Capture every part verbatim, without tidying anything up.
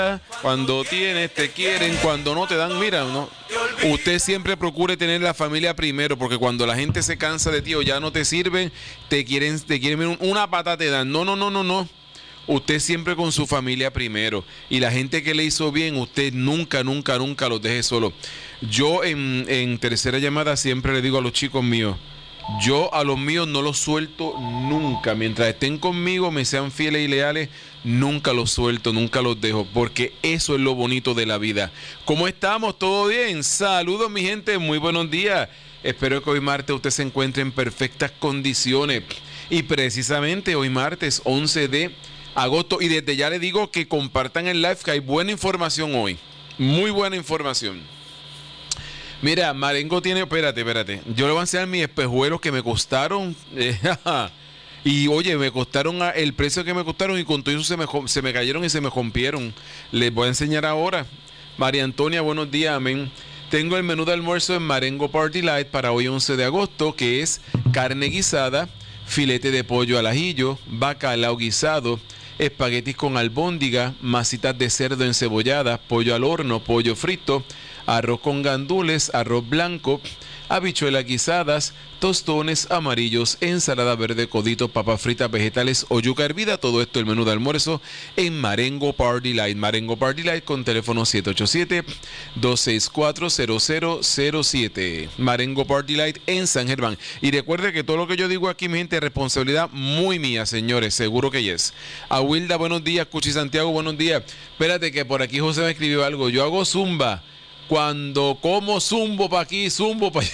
Cuando tienes, te quieren, cuando no te dan, mira, no. Usted siempre procure tener la familia primero, porque cuando la gente se cansa de ti o ya no te sirven, te quieren, te quieren una pata te dan. No, no, no, no, no. Usted siempre con su familia primero. Y la gente que le hizo bien, usted nunca, nunca, nunca los deje solo. Yo en, en tercera llamada siempre le digo a los chicos míos, yo a los míos no los suelto nunca. Mientras estén conmigo, me sean fieles y leales, nunca los suelto, nunca los dejo, porque eso es lo bonito de la vida. ¿Cómo estamos? ¿Todo bien? Saludos, mi gente, muy buenos días. Espero que hoy martes usted se encuentre en perfectas condiciones. Y precisamente hoy martes once de agosto, y desde ya le digo que compartan el live, que hay buena información hoy. Muy buena información. Mira, Marengo tiene, espérate, espérate. Yo le voy a enseñar mis espejuelos que me costaron. Eh, y oye, me costaron a, el precio que me costaron y con todo eso se me, se me cayeron y se me rompieron. Les voy a enseñar ahora. María Antonia, buenos días, amén. Tengo el menú de almuerzo en Marengo Party Light para hoy once de agosto, que es carne guisada, filete de pollo al ajillo, bacalao guisado, espaguetis con albóndiga, masitas de cerdo encebolladas, pollo al horno, pollo frito, arroz con gandules, arroz blanco, habichuelas guisadas, tostones amarillos, ensalada verde, codito, papas fritas, vegetales o yuca hervida. Todo esto el menú de almuerzo en Marengo Party Light. Marengo Party Light con teléfono siete ocho siete, dos seis cuatro, cero cero cero siete. Marengo Party Light en San Germán. Y recuerde que todo lo que yo digo aquí, mi gente, es responsabilidad muy mía, señores. Seguro que yes. A Wilda, buenos días. Cuchi Santiago, buenos días. Espérate que por aquí José me escribió algo. Yo hago zumba. Cuando como zumbo para aquí, zumbo para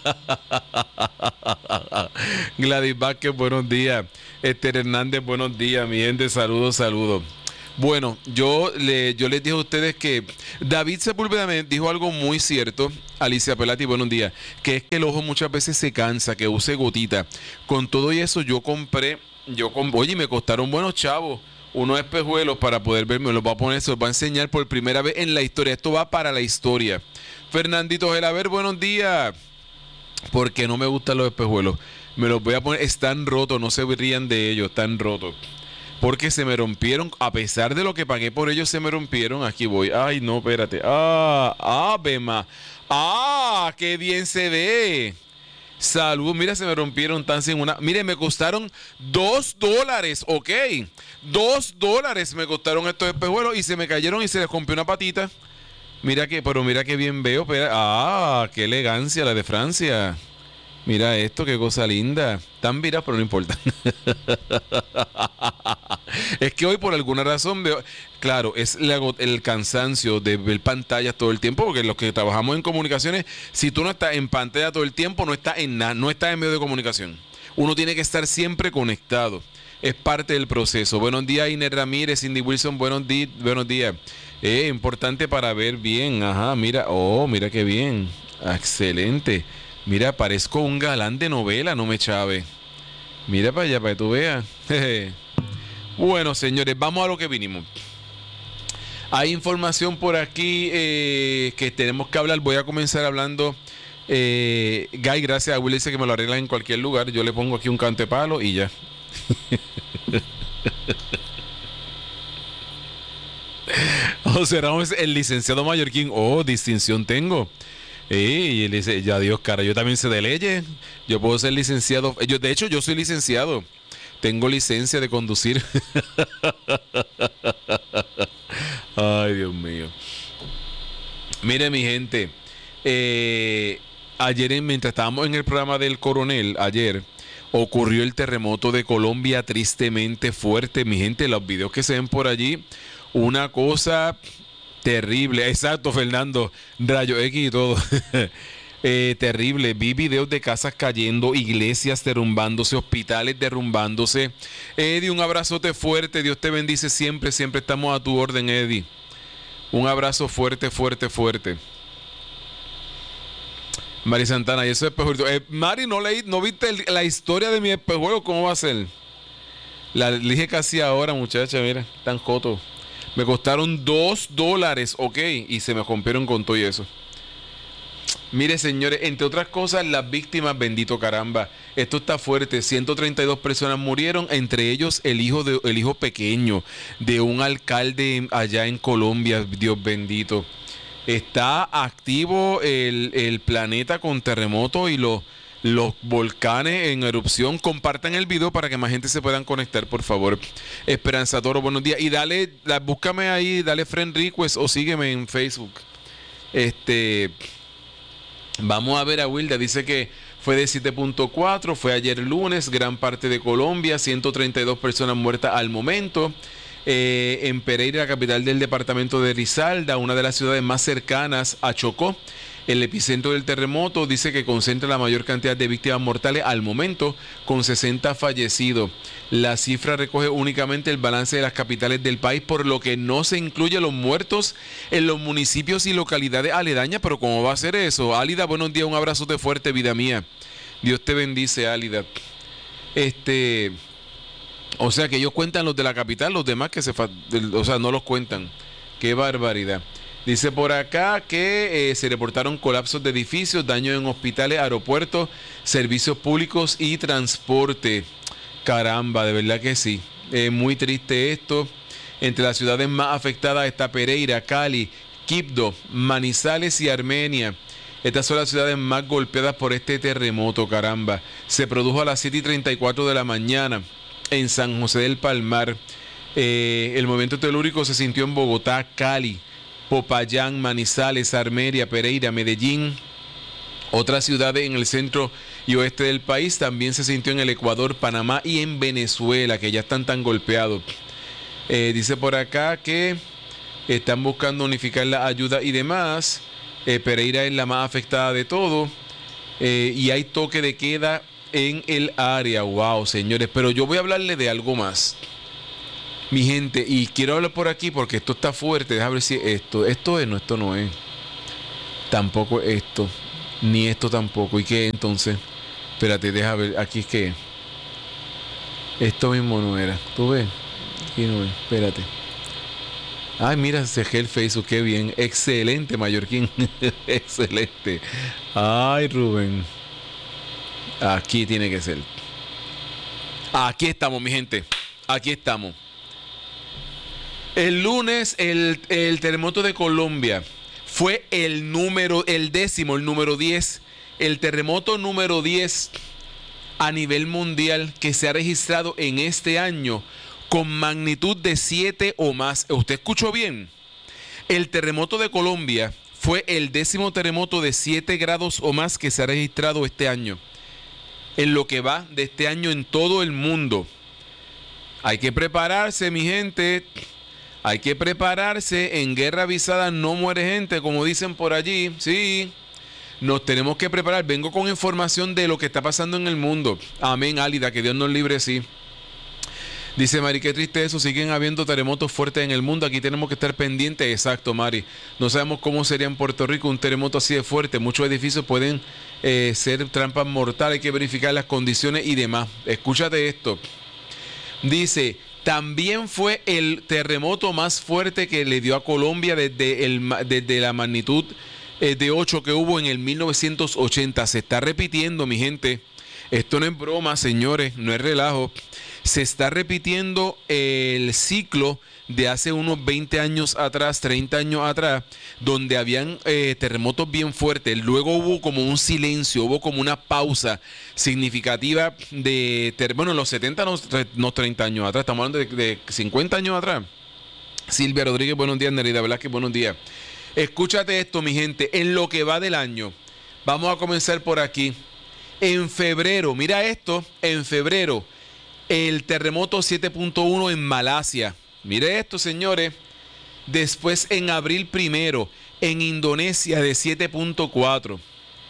allá. Gladys Vázquez, buenos días. Esther Hernández, buenos días. Mi gente, saludos, saludos. Bueno, yo, le, yo les dije a ustedes que David Sepúlveda me dijo algo muy cierto. Alicia Pelati, buenos días. Que es que el ojo muchas veces se cansa, que use gotita. Con todo y eso yo compré, yo comp oye, me costaron buenos chavos. Unos espejuelos para poder verme, los va a poner, se los va a enseñar por primera vez en la historia. Esto va para la historia. Fernandito Gelaber, buenos días. Porque no me gustan los espejuelos. Me los voy a poner, están rotos, no se rían de ellos, están rotos. Porque se me rompieron, a pesar de lo que pagué por ellos, se me rompieron. Aquí voy. Ay, no, espérate. Ah, ah, Bema. Ah, qué bien se ve. Salud, mira, se me rompieron tan sin una. Mire, me costaron dos dólares, ok. Dos dólares me costaron estos espejuelos y se me cayeron y se les rompió una patita. Mira que, pero mira que bien veo. Pero, ah, qué elegancia la de Francia. Mira esto, qué cosa linda. Tan viras, pero no importa. Es que hoy por alguna razón veo, claro, es la, el cansancio de ver pantallas todo el tiempo, porque los que trabajamos en comunicaciones, si tú no estás en pantalla todo el tiempo, no estás en nada, no estás en medio de comunicación. Uno tiene que estar siempre conectado. Es parte del proceso. Buenos días, Inés Ramírez, Cindy Wilson, buenos días, buenos días. Eh, importante para ver bien. Ajá, mira, oh, mira qué bien. Excelente. Mira, parezco un galán de novela, no me chave. Mira para allá, para que tú veas. Bueno, señores, vamos a lo que vinimos. Hay información por aquí eh, que tenemos que hablar. Voy a comenzar hablando. Eh, Guy, gracias a Will, dice que me lo arreglan en cualquier lugar. Yo le pongo aquí un cantepalo y ya. José Ramos, el licenciado mallorquín. Oh, distinción tengo. Y él dice, ya Dios, cara, yo también sé de leyes. Yo puedo ser licenciado. Yo, de hecho, yo soy licenciado. Tengo licencia de conducir. Ay, Dios mío. Mire, mi gente. Eh, ayer, mientras estábamos en el programa del coronel, ayer ocurrió el terremoto de Colombia, tristemente fuerte. Mi gente, los videos que se ven por allí, una cosa terrible. Exacto, Fernando. Rayo X y todo. Eh, terrible, vi videos de casas cayendo, iglesias derrumbándose, hospitales derrumbándose. Eddie, un abrazote fuerte, Dios te bendice siempre, siempre estamos a tu orden, Eddie. Un abrazo fuerte, fuerte, fuerte. Mari Santana, y eso es espejuelo. Eh, Mari, ¿no leí, no viste el, la historia de mi espejuelo? ¿Cómo va a ser? La dije casi ahora, muchacha, mira, tan joto. Me costaron dos dólares, ok, y se me rompieron con todo y eso. Mire, señores, entre otras cosas, las víctimas, bendito caramba, esto está fuerte. ciento treinta y dos personas murieron, entre ellos el hijo de, el hijo pequeño de un alcalde allá en Colombia, Dios bendito. Está activo el, el planeta con terremotos y los, los volcanes en erupción. Compartan el video para que más gente se puedan conectar, por favor. Esperanza Toro, buenos días. Y dale, la, búscame ahí, dale friend request o sígueme en Facebook. Este... Vamos a ver a Wilda, dice que fue de siete punto cuatro, fue ayer lunes, gran parte de Colombia, ciento treinta y dos personas muertas al momento. Eh, en Pereira, capital del departamento de Risaralda, una de las ciudades más cercanas a Chocó, el epicentro del terremoto, dice que concentra la mayor cantidad de víctimas mortales al momento, con sesenta fallecidos. La cifra recoge únicamente el balance de las capitales del país, por lo que no se incluye los muertos en los municipios y localidades aledañas. Pero ¿cómo va a ser eso? Álida, buenos días, un abrazote fuerte, vida mía. Dios te bendice, Álida. Este, o sea que ellos cuentan los de la capital, los demás que se, fa, o sea, no los cuentan. Qué barbaridad. Dice por acá que eh, se reportaron colapsos de edificios, daños en hospitales, aeropuertos, servicios públicos y transporte. Caramba, de verdad que sí. Eh, muy triste esto. Entre las ciudades más afectadas está Pereira, Cali, Quibdó, Manizales y Armenia. Estas son las ciudades más golpeadas por este terremoto, caramba. Se produjo a las siete y treinta y cuatro de la mañana en San José del Palmar. Eh, el movimiento telúrico se sintió en Bogotá, Cali, Popayán, Manizales, Armenia, Pereira, Medellín. Otras ciudades en el centro y oeste del país. También se sintió en el Ecuador, Panamá y en Venezuela, que ya están tan golpeados. Eh, dice por acá que están buscando unificar la ayuda y demás. Eh, Pereira es la más afectada de todo. Eh, y hay toque de queda en el área. Wow, señores. Pero yo voy a hablarle de algo más, mi gente, y quiero hablar por aquí porque esto está fuerte. Déjame ver si esto, esto es, no, esto no es. Tampoco esto, ni esto tampoco. ¿Y qué entonces? Espérate, deja ver, aquí es que esto mismo no era. ¿Tú ves? Aquí no es, espérate. Ay, mira, cerré el Facebook, qué bien. Excelente, Mallorquín. Excelente. Ay, Rubén. Aquí tiene que ser. Aquí estamos, mi gente. Aquí estamos. El lunes, el, el terremoto de Colombia fue el número, el décimo, el número diez, el terremoto número diez a nivel mundial que se ha registrado en este año con magnitud de siete o más. ¿Usted escuchó bien? El terremoto de Colombia fue el décimo terremoto de siete grados o más que se ha registrado este año, en lo que va de este año en todo el mundo. Hay que prepararse, mi gente. Hay que prepararse. En guerra avisada no muere gente, como dicen por allí. Sí, nos tenemos que preparar. Vengo con información de lo que está pasando en el mundo. Amén, Álida, que Dios nos libre, sí. Dice Mari, qué triste eso. Siguen habiendo terremotos fuertes en el mundo. Aquí tenemos que estar pendientes. Exacto, Mari. No sabemos cómo sería en Puerto Rico un terremoto así de fuerte. Muchos edificios pueden eh, ser trampas mortales. Hay que verificar las condiciones y demás. Escúchate esto. Dice, también fue el terremoto más fuerte que le dio a Colombia desde, el, desde la magnitud eh, de ocho que hubo en el mil novecientos ochenta. Se está repitiendo, mi gente. Esto no es broma, señores, no es relajo. Se está repitiendo el ciclo de hace unos veinte años atrás, treinta años atrás, donde habían eh, terremotos bien fuertes. Luego hubo como un silencio, hubo como una pausa significativa de, ter bueno, en los setenta, no, no treinta años atrás, estamos hablando de, de cincuenta años atrás. Silvia Rodríguez, buenos días. Nerida Velázquez, buenos días. Escúchate esto, mi gente, en lo que va del año. Vamos a comenzar por aquí. En febrero, mira esto, en febrero, el terremoto siete punto uno en Malasia. Mire esto, señores. Después en abril primero, en Indonesia de siete punto cuatro.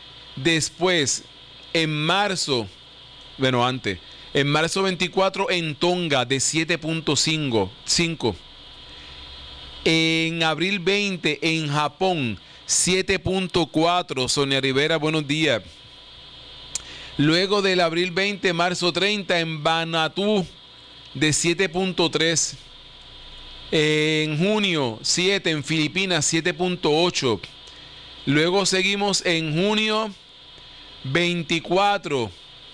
Después, en marzo, bueno, antes, en marzo veinticuatro en Tonga de siete punto cinco. En abril veinte en Japón, siete punto cuatro. Sonia Rivera, buenos días. Luego del abril veinte, marzo treinta en Vanuatu de siete punto tres. En junio siete en Filipinas siete punto ocho. Luego seguimos en junio veinticuatro.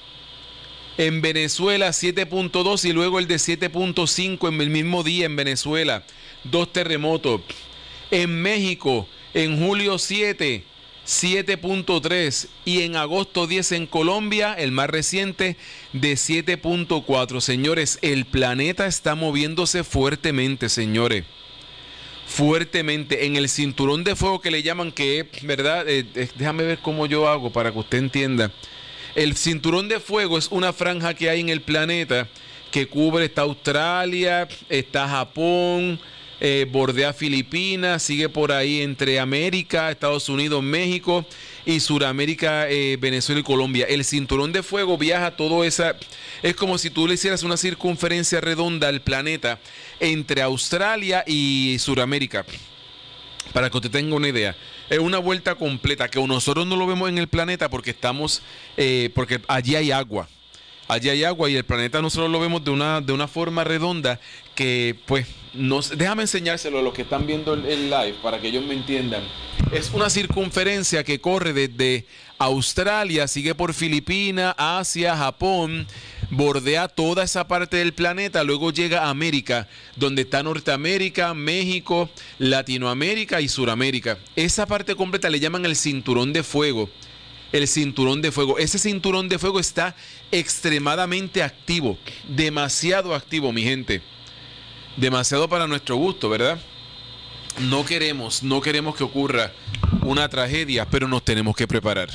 En Venezuela siete punto dos y luego el de siete punto cinco en el mismo día en Venezuela. Dos terremotos. En México, en julio siete, siete punto tres y en agosto diez en Colombia, el más reciente, de siete punto cuatro. Señores, el planeta está moviéndose fuertemente, señores. Fuertemente. En el cinturón de fuego que le llaman, que es, ¿verdad? Eh, eh, déjame ver cómo yo hago para que usted entienda. El cinturón de fuego es una franja que hay en el planeta que cubre, está Australia, está Japón, eh, bordea Filipinas, sigue por ahí entre América, Estados Unidos, México y Suramérica, eh, Venezuela y Colombia. El cinturón de fuego viaja todo esa... Es como si tú le hicieras una circunferencia redonda al planeta entre Australia y Suramérica. Para que usted tenga una idea. Es una vuelta completa que nosotros no lo vemos en el planeta porque estamos... Eh, porque allí hay agua. Allí hay agua y el planeta nosotros lo vemos de una, de una forma redonda que pues... Nos, déjame enseñárselo a los que están viendo el, el live para que ellos me entiendan. Es una circunferencia que corre desde Australia, sigue por Filipinas, Asia, Japón, bordea toda esa parte del planeta, luego llega a América, donde está Norteamérica, México, Latinoamérica y Suramérica. Esa parte completa le llaman el cinturón de fuego. El cinturón de fuego. Ese cinturón de fuego está extremadamente activo, demasiado activo, mi gente. Demasiado para nuestro gusto, ¿verdad? No queremos, no queremos que ocurra una tragedia, pero nos tenemos que preparar.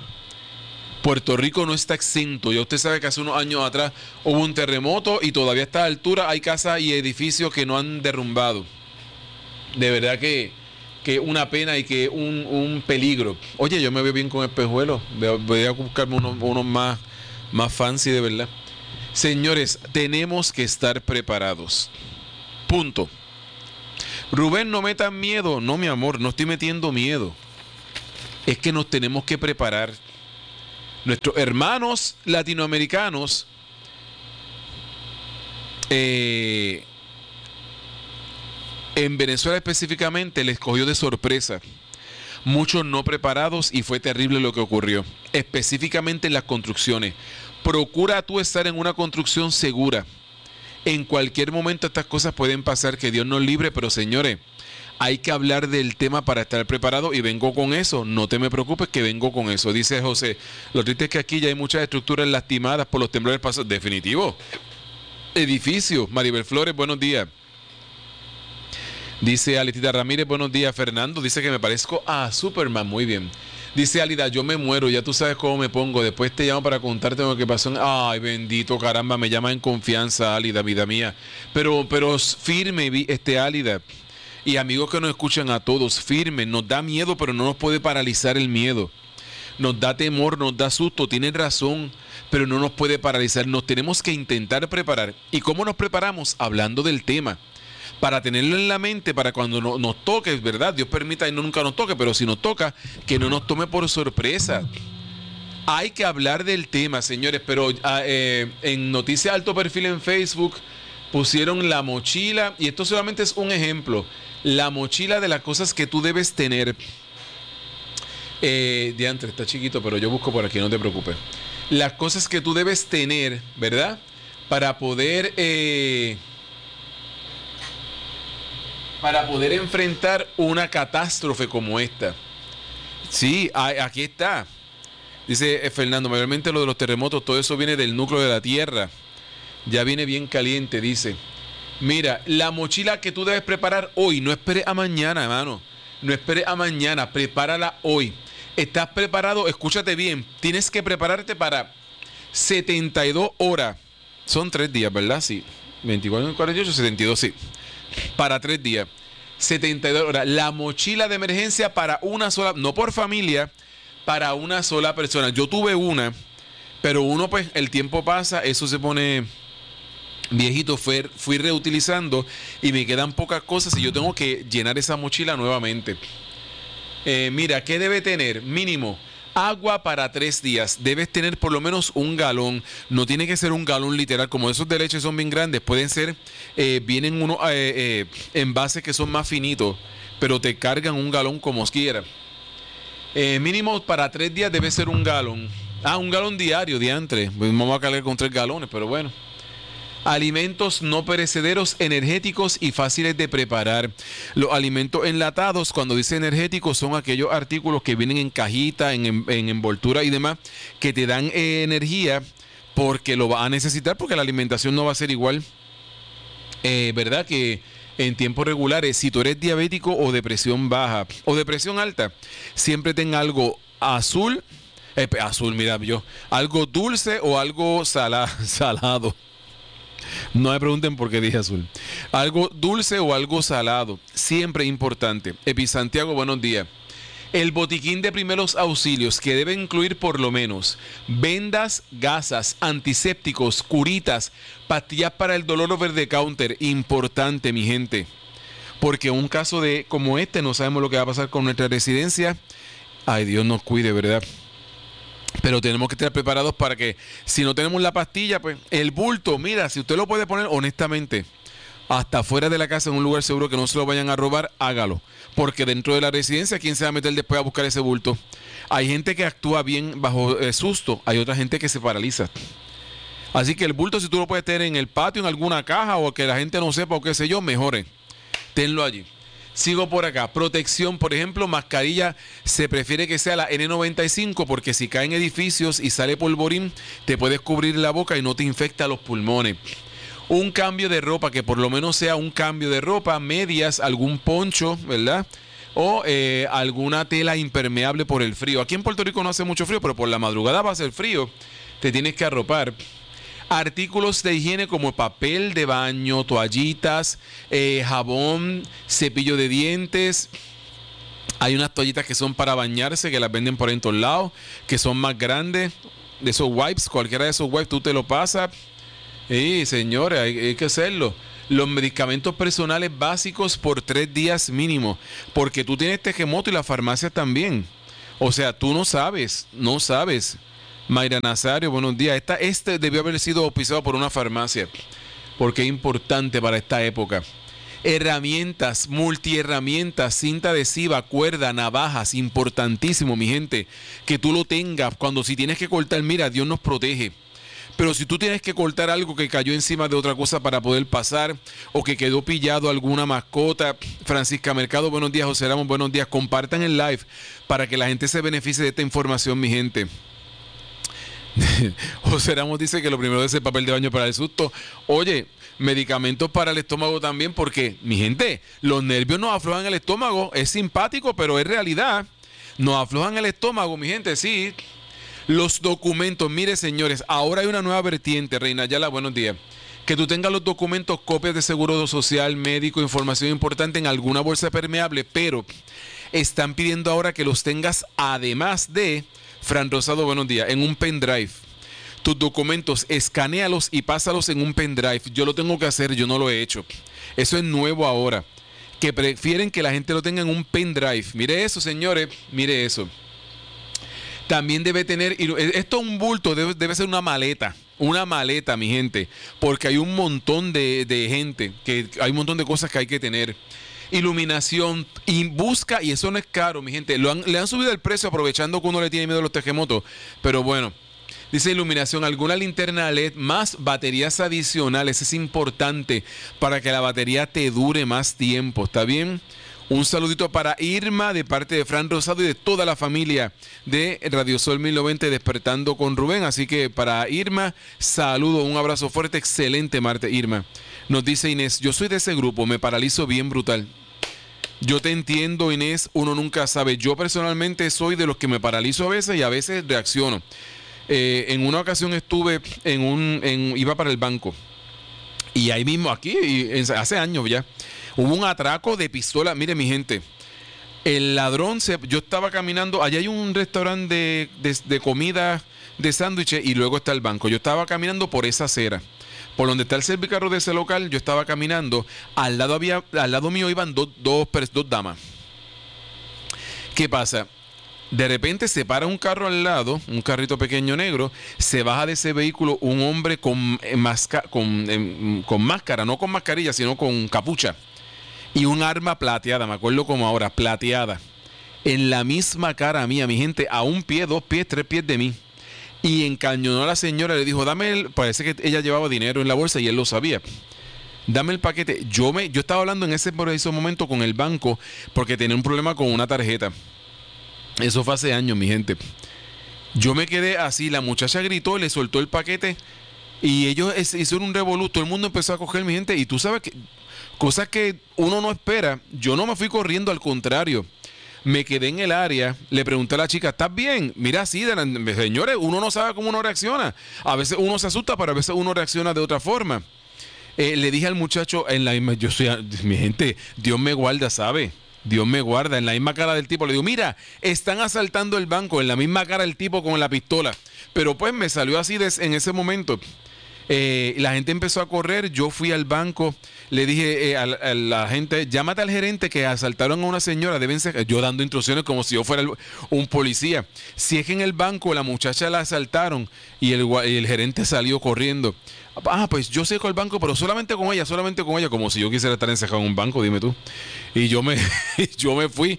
Puerto Rico no está exento. Ya usted sabe que hace unos años atrás hubo un terremoto y todavía a esta altura hay casas y edificios que no han derrumbado. De verdad que, que una pena y que un, un peligro. Oye, yo me veo bien con espejuelos. Voy a buscarme unos, unos más, más fancy de verdad. Señores, tenemos que estar preparados. Punto. Rubén, no metan miedo. No, mi amor, no estoy metiendo miedo. Es que nos tenemos que preparar. Nuestros hermanos latinoamericanos eh, en Venezuela específicamente les cogió de sorpresa. Muchos no preparados y fue terrible lo que ocurrió. Específicamente en las construcciones. Procura tú estar en una construcción segura. En cualquier momento estas cosas pueden pasar, que Dios nos libre, pero señores, hay que hablar del tema para estar preparado y vengo con eso. No te me preocupes que vengo con eso. Dice José, lo triste es que aquí ya hay muchas estructuras lastimadas por los temblores pasados. Definitivo. Edificio. Maribel Flores, buenos días. Dice Alitita Ramírez, buenos días. Fernando dice que me parezco a Superman. Muy bien. Dice Alida, yo me muero, ya tú sabes cómo me pongo. Después te llamo para contarte lo que pasó. Ay, bendito, caramba, me llama en confianza, Alida, vida mía. Pero, pero firme, este Alida. Y amigos que nos escuchan a todos, firme. Nos da miedo, pero no nos puede paralizar el miedo. Nos da temor, nos da susto, tienen razón, pero no nos puede paralizar. Nos tenemos que intentar preparar. ¿Y cómo nos preparamos? Hablando del tema. Para tenerlo en la mente, para cuando no, nos toque, ¿verdad? Dios permita y no nunca nos toque, pero si nos toca, que no nos tome por sorpresa. Hay que hablar del tema, señores, pero eh, en Noticias Alto Perfil en Facebook pusieron la mochila, y esto solamente es un ejemplo, la mochila de las cosas que tú debes tener. Eh, diantre, está chiquito, pero yo busco por aquí, no te preocupes. Las cosas que tú debes tener, ¿verdad? Para poder... Eh, para poder enfrentar una catástrofe como esta. Sí, aquí está. Dice eh, Fernando, mayormente lo de los terremotos, todo eso viene del núcleo de la Tierra. Ya viene bien caliente, dice. Mira, la mochila que tú debes preparar hoy, no esperes a mañana, hermano. No esperes a mañana, prepárala hoy. ¿Estás preparado? Escúchate bien. Tienes que prepararte para setenta y dos horas. Son tres días, ¿verdad? Sí. veinticuatro, cuarenta y ocho, setenta y dos, sí. Para tres días. setenta y dos horas. La mochila de emergencia para una sola, no por familia, para una sola persona. Yo tuve una, pero uno, pues, el tiempo pasa, eso se pone viejito, fui, fui reutilizando y me quedan pocas cosas y yo tengo que llenar esa mochila nuevamente. Eh, mira, ¿qué debe tener? Mínimo. Agua para tres días. Debes tener por lo menos un galón. No tiene que ser un galón literal. Como esos de leche son bien grandes, pueden ser, eh, vienen unos eh, eh, envases que son más finitos, pero te cargan un galón como quieras. Eh, mínimo para tres días debe ser un galón. Ah, un galón diario, diantre. Pues vamos a cargar con tres galones, pero bueno. Alimentos no perecederos, energéticos y fáciles de preparar. Los alimentos enlatados, cuando dice energéticos, son aquellos artículos que vienen en cajita, en, en, en envoltura y demás, que te dan eh, energía porque lo vas a necesitar, porque la alimentación no va a ser igual, eh, ¿verdad? Que en tiempos regulares, si tú eres diabético o de presión baja o de presión alta, siempre ten algo azul, eh, azul, mira yo, algo dulce o algo sala, salado. No me pregunten por qué dije azul. Algo dulce o algo salado. Siempre importante. Episantiago, buenos días. El botiquín de primeros auxilios, que debe incluir por lo menos vendas, gasas, antisépticos, curitas, pastillas para el dolor over the counter. Importante, mi gente. Porque un caso de como este, no sabemos lo que va a pasar con nuestra residencia. Ay, Dios nos cuide, ¿verdad? Pero tenemos que estar preparados para que, si no tenemos la pastilla, pues el bulto, mira, si usted lo puede poner honestamente, hasta fuera de la casa en un lugar seguro que no se lo vayan a robar, hágalo. Porque dentro de la residencia, ¿quién se va a meter después a buscar ese bulto? Hay gente que actúa bien bajo eh, susto, hay otra gente que se paraliza. Así que el bulto, si tú lo puedes tener en el patio, en alguna caja, o que la gente no sepa o qué sé yo, mejore. Tenlo allí. Sigo por acá. Protección, por ejemplo, mascarilla, se prefiere que sea la ene noventa y cinco porque si cae en edificios y sale polvorín, te puedes cubrir la boca y no te infecta los pulmones. Un cambio de ropa, que por lo menos sea un cambio de ropa, medias, algún poncho, ¿verdad? O eh, alguna tela impermeable por el frío. Aquí en Puerto Rico no hace mucho frío, pero por la madrugada va a hacer frío. Te tienes que arropar. Artículos de higiene como papel de baño, toallitas, eh, jabón, cepillo de dientes. Hay unas toallitas que son para bañarse, que las venden por ahí en todos lados, que son más grandes. De esos wipes, cualquiera de esos wipes tú te lo pasas. Y señores, hay, hay que hacerlo. Los medicamentos personales básicos por tres días mínimo, porque tú tienes Tejemoto y las farmacias también. O sea, tú no sabes, no sabes. Mayra Nazario, buenos días. Esta, este debió haber sido auspiciado por una farmacia, porque es importante para esta época. Herramientas, multiherramientas, cinta adhesiva, cuerda, navajas, importantísimo, mi gente, que tú lo tengas. Cuando si tienes que cortar, mira, Dios nos protege. Pero si tú tienes que cortar algo que cayó encima de otra cosa para poder pasar, o que quedó pillado alguna mascota, Francisca Mercado, buenos días. José Ramos, buenos días. Compartan el live para que la gente se beneficie de esta información, mi gente. José Ramos dice que lo primero es el papel de baño para el susto. Oye, medicamentos para el estómago también, porque, mi gente, los nervios nos aflojan el estómago. Es simpático, pero es realidad. Nos aflojan el estómago, mi gente, sí. Los documentos, mire, señores, ahora hay una nueva vertiente, Reina Yala, buenos días. Que tú tengas los documentos, copias de seguro social, médico, información importante en alguna bolsa permeable, pero están pidiendo ahora que los tengas además de... Fran Rosado, buenos días. En un pendrive. Tus documentos, escanéalos y pásalos en un pendrive. Yo lo tengo que hacer, yo no lo he hecho. Eso es nuevo ahora. Que prefieren que la gente lo tenga en un pendrive. Mire eso, señores. Mire eso. También debe tener... Esto es un bulto, debe, debe ser una maleta. Una maleta, mi gente. Porque hay un montón de, de gente. Que hay un montón de cosas que hay que tener. Iluminación, y busca, y eso no es caro, mi gente. Lo han, le han subido el precio aprovechando que uno le tiene miedo a los Tejemotos. Pero bueno, dice iluminación, alguna linterna L E D más baterías adicionales. Es importante para que la batería te dure más tiempo. ¿Está bien? Un saludito para Irma de parte de Fran Rosado y de toda la familia de Radio Sol mil noventa Despertando con Rubén. Así que para Irma, saludo, un abrazo fuerte, excelente Marte, Irma. Nos dice Inés, yo soy de ese grupo, me paralizo bien brutal. Yo te entiendo, Inés, uno nunca sabe. Yo personalmente soy de los que me paralizo a veces y a veces reacciono. Eh, en una ocasión estuve en un, en, iba para el banco y ahí mismo, aquí, en, hace años ya, hubo un atraco de pistola. Mire, mi gente, el ladrón, se, yo estaba caminando, allá hay un restaurante de, de, de comida, de sándwiches y luego está el banco. Yo estaba caminando por esa acera. Por donde está el servicarro de ese local, yo estaba caminando. Al lado había, al lado mío iban dos, dos, dos damas. ¿Qué pasa? De repente se para un carro al lado, un carrito pequeño negro, se baja de ese vehículo un hombre con, eh, masca, con, eh, con máscara, no con mascarilla, sino con capucha. Y un arma plateada, me acuerdo como ahora, plateada. en la misma cara mía, mi gente, a un pie, dos pies, tres pies de mí. Y encañonó a la señora, le dijo, dame el, parece que ella llevaba dinero en la bolsa y él lo sabía. Dame el paquete. Yo me, yo estaba hablando en ese preciso momento con el banco porque tenía un problema con una tarjeta. Eso fue hace años, mi gente. Yo me quedé así, la muchacha gritó, le soltó el paquete y ellos hicieron un revolú. Todo el mundo empezó a coger, mi gente, y tú sabes que cosas que uno no espera. Yo no me fui corriendo, al contrario. Me quedé en el área, le pregunté a la chica, ¿estás bien? Mira, sí, de la, señores, uno no sabe cómo uno reacciona. A veces uno se asusta, pero a veces uno reacciona de otra forma. Eh, le dije al muchacho, en la misma, yo soy, mi gente, Dios me guarda, ¿sabe? Dios me guarda, en la misma cara del tipo. Le digo, mira, están asaltando el banco, en la misma cara del tipo con la pistola. Pero pues me salió así de, en ese momento. Eh, la gente empezó a correr, yo fui al banco, le dije eh, a, a la gente, llámate al gerente que asaltaron a una señora, deben ser, yo dando instrucciones como si yo fuera el, un policía. Si es que en el banco la muchacha la asaltaron y el, y el gerente salió corriendo. Ah, pues yo sé con el banco, pero solamente con ella, solamente con ella, como si yo quisiera estar encerrado en un banco, dime tú. Y yo me, yo me fui.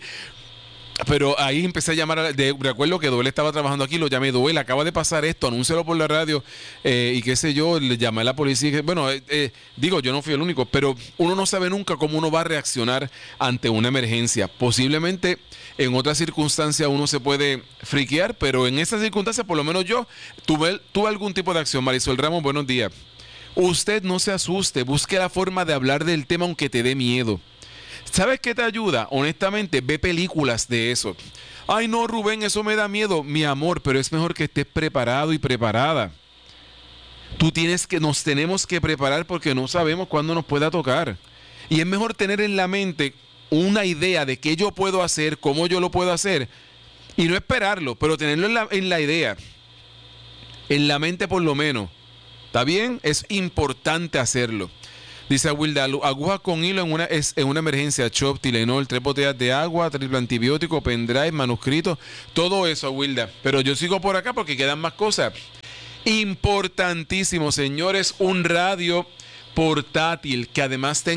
Pero ahí empecé a llamar, a, de, recuerdo que Doel estaba trabajando aquí, lo llamé, Doel, acaba de pasar esto, anúncialo por la radio, eh, y qué sé yo, le llamé a la policía, que, bueno, eh, eh, digo, yo no fui el único, pero uno no sabe nunca cómo uno va a reaccionar ante una emergencia. Posiblemente en otras circunstancias uno se puede friquear, pero en esas circunstancias, por lo menos yo, tuve, tuve algún tipo de acción. Marisol Ramos, buenos días. Usted no se asuste, busque la forma de hablar del tema aunque te dé miedo. ¿Sabes qué te ayuda? Honestamente, ve películas de eso. Ay, no, Rubén, eso me da miedo. Mi amor, pero es mejor que estés preparado y preparada. Tú tienes que, nos tenemos que preparar porque no sabemos cuándo nos pueda tocar. Y es mejor tener en la mente una idea de qué yo puedo hacer, cómo yo lo puedo hacer, y no esperarlo, pero tenerlo en la, en la idea. En la mente por lo menos. ¿Está bien? Es importante hacerlo. Dice Wilda, aguja con hilo en una, es, en una emergencia, Chop, Tylenol, tres botellas de agua, triple antibiótico, pendrive, manuscrito, todo eso, Wilda. Pero yo sigo por acá porque quedan más cosas. Importantísimo, señores, un radio portátil que además tenga